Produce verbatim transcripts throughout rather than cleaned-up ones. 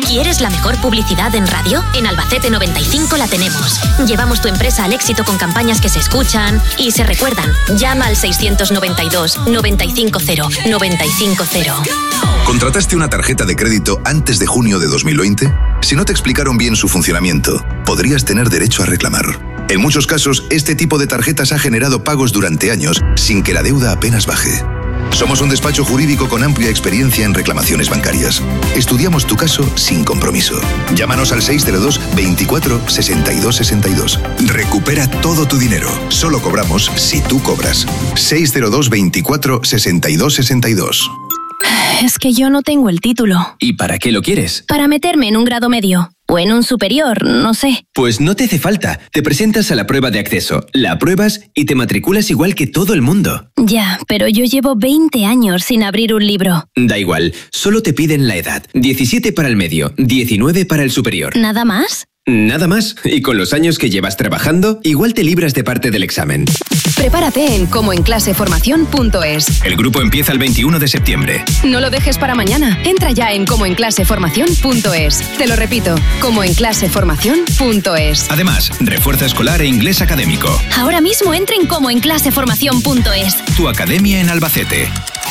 ¿Quieres la mejor publicidad en radio? En Albacete noventa y cinco la tenemos. Llevamos tu empresa al éxito con campañas que se escuchan y se recuerdan. Llama al seiscientos noventa y dos, noventa y cinco cero, noventa y cinco cero. ¿Contrataste una tarjeta de crédito antes de junio de dos mil veinte? Si no te explicaron bien su funcionamiento, podrías tener derecho a reclamar. En muchos casos, este tipo de tarjetas ha generado pagos durante años sin que la deuda apenas baje. Somos un despacho jurídico con amplia experiencia en reclamaciones bancarias. Estudiamos tu caso sin compromiso. Llámanos al seis cero dos, veinticuatro, sesenta y dos sesenta y dos. Recupera todo tu dinero. Solo cobramos si tú cobras. seis cero dos, veinticuatro, sesenta y dos sesenta y dos. Es que yo no tengo el título. ¿Y para qué lo quieres? Para meterme en un grado medio. O en un superior, no sé. Pues no te hace falta. Te presentas a la prueba de acceso, la apruebas y te matriculas igual que todo el mundo. Ya, pero yo llevo veinte años sin abrir un libro. Da igual, solo te piden la edad. diecisiete para el medio, diecinueve para el superior. ¿Nada más? Nada más. Y con los años que llevas trabajando, igual te libras de parte del examen. Prepárate en como en clase formación punto es. El grupo empieza el veintiuno de septiembre. No lo dejes para mañana. Entra ya en como en clase formación punto es. Te lo repito, como en clase formación punto es. Además, refuerzo escolar e inglés académico. Ahora mismo entra en como en clase formación punto es. Tu academia en Albacete.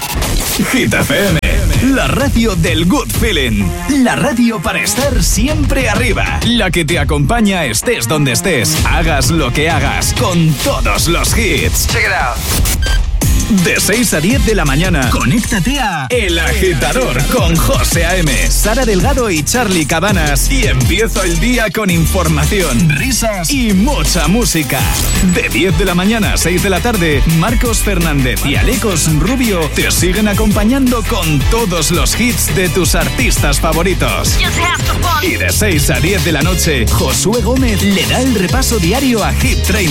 Hit F M, la radio del good feeling. La radio para estar siempre arriba. La que te acompaña estés donde estés, hagas lo que hagas, con todos los hits. Check it out. De seis a diez de la mañana, conéctate a El Agitador con José A M, Sara Delgado y Charlie Cabanas. Y empiezo el día con información, risas y mucha música. De diez de la mañana a seis de la tarde, Marcos Fernández y Alecos Rubio te siguen acompañando con todos los hits de tus artistas favoritos. Y de seis a diez de la noche, Josué Gómez le da el repaso diario a Hit treinta.